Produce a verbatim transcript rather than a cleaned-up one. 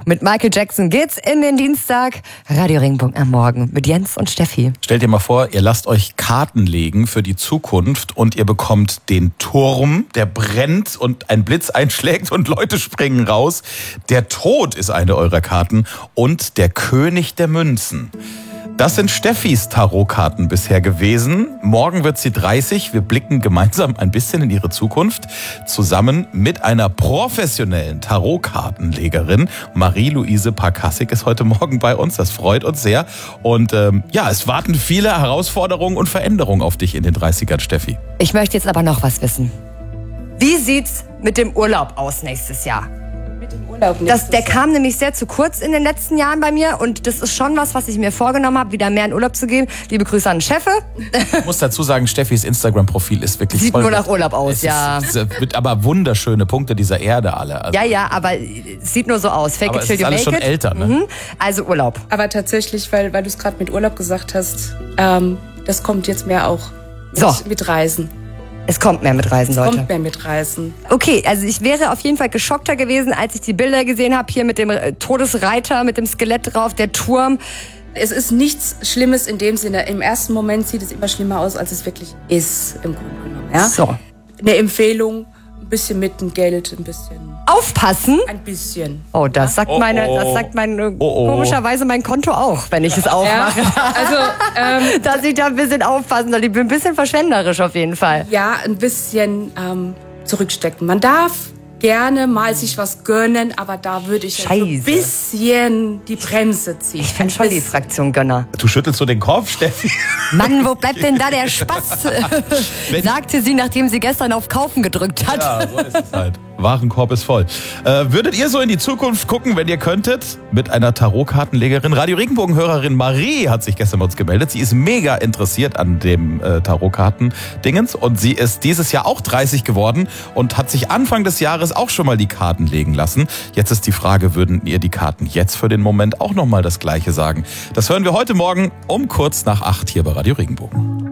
Mit Michael Jackson geht's in den Dienstag. Radio Regenbogen am Morgen mit Jens und Steffi. Stellt dir mal vor, ihr lasst euch Karten legen für die Zukunft und ihr bekommt den Turm, der brennt und ein Blitz einschlägt und Leute springen raus. Der Tod ist eine eurer Karten und der König der Münzen. Das sind Steffis Tarotkarten bisher gewesen. Morgen wird sie dreißig. Wir blicken gemeinsam ein bisschen in ihre Zukunft. Zusammen mit einer professionellen Tarotkartenlegerin. Marie-Louise Parkassig ist heute Morgen bei uns. Das freut uns sehr. Und ähm, ja, es warten viele Herausforderungen und Veränderungen auf dich in den dreißigern, Steffi. Ich möchte jetzt aber noch was wissen. Wie sieht's mit dem Urlaub aus nächstes Jahr? Das, der kam nämlich sehr zu kurz in den letzten Jahren bei mir und das ist schon was, was ich mir vorgenommen habe, wieder mehr in Urlaub zu gehen. Liebe Grüße an Chefe. Ich muss dazu sagen, Steffis Instagram-Profil ist wirklich Sieht voll. nur nach Urlaub aus, es ja. Ist, es wird aber wunderschöne Punkte dieser Erde alle. Also ja, ja, aber es sieht nur so aus. Fake aber it es till ist you alles make schon it. älter, ne? Mhm. Also Urlaub. Aber tatsächlich, weil, weil du es gerade mit Urlaub gesagt hast, ähm, das kommt jetzt mehr auch mit, So. mit Reisen. Es kommt mehr mit Reisen, Leute. Kommt mehr mit Reisen. Okay, also ich wäre auf jeden Fall geschockter gewesen, als ich die Bilder gesehen habe, hier mit dem Todesreiter, mit dem Skelett drauf, der Turm. Es ist nichts Schlimmes in dem Sinne. Im ersten Moment sieht es immer schlimmer aus, als es wirklich ist, im Grunde genommen. Ja? So. Eine Empfehlung, ein bisschen mit dem Geld, ein bisschen. Aufpassen? Ein bisschen. Oh, das sagt Oh, meine, oh. das sagt mein, Oh, oh. komischerweise mein Konto auch, wenn ich es aufmache. Ja, also, ähm, Dass ich da ein bisschen aufpassen soll. Ich bin ein bisschen verschwenderisch auf jeden Fall. ja, ein bisschen ähm, zurückstecken. Man darf gerne mal sich was gönnen, aber da würde ich so ein Scheiße. bisschen die Bremse ziehen. Ich bin schon die Fraktion Gönner. Du schüttelst so den Kopf, Steffi. Mann, wo bleibt denn da der Spaß? Wenn- Sagte sie, nachdem sie gestern auf Kaufen gedrückt hat. Ja, so ist es halt. Warenkorb ist voll. Äh, würdet ihr so in die Zukunft gucken, wenn ihr könntet? Mit einer Tarotkartenlegerin. Radio Regenbogen-Hörerin Marie hat sich gestern bei uns gemeldet. Sie ist mega interessiert an dem äh, Tarotkarten-Dingens. Und sie ist dieses Jahr auch dreißig geworden und hat sich Anfang des Jahres auch schon mal die Karten legen lassen. Jetzt ist die Frage, würden ihr die Karten jetzt für den Moment auch nochmal das Gleiche sagen? Das hören wir heute Morgen um kurz nach acht hier bei Radio Regenbogen.